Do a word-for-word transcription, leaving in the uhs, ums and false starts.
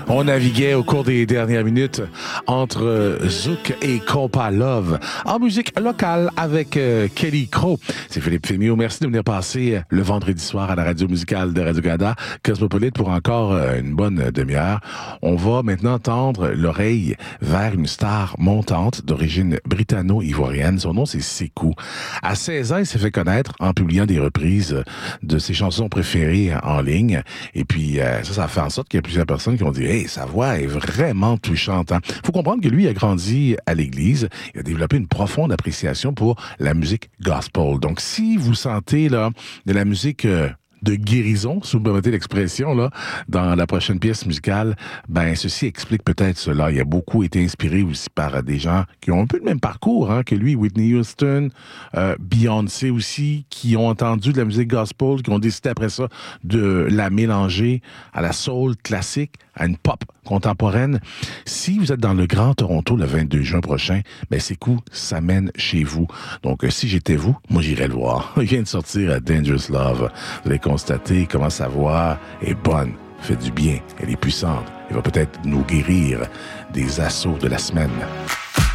On naviguait au cours des dernières minutes entre Zouk et Compa Love en musique locale avec euh, Kelly Crow. C'est Philippe Fémio. Merci de venir passer le vendredi soir à la radio musicale de Radio-Canada Cosmopolite pour encore euh, une bonne demi-heure. On va maintenant tendre l'oreille vers une star montante d'origine britanno-ivoirienne. Son nom, c'est Sékou. À seize ans, il s'est fait connaître en publiant des reprises de ses chansons préférées en ligne. Et puis, euh, ça, ça fait en sorte qu'il y a plusieurs personnes qui ont dit « Hey, sa voix est vraiment touchante. Hein? » Faut comprendre que lui a grandi à l'église. Il a développé une profonde appréciation pour la musique gospel. Donc, si vous sentez là de la musique euh, de guérison, si vous me permettez l'expression, là, dans la prochaine pièce musicale, ben, ceci explique peut-être cela. Il a beaucoup été inspiré aussi par des gens qui ont un peu le même parcours, hein, que lui, Whitney Houston, euh, Beyoncé aussi, qui ont entendu de la musique gospel, qui ont décidé après ça de la mélanger à la soul classique, à une pop contemporaine. Si vous êtes dans le Grand Toronto le vingt-deux juin prochain, ben, Sékou s'amène chez vous. Donc, euh, si j'étais vous, moi, j'irais le voir. Il vient de sortir à Dangerous Love. Vous allez constater comment sa voix est bonne, fait du bien, elle est puissante. Elle va peut-être nous guérir des assauts de la semaine.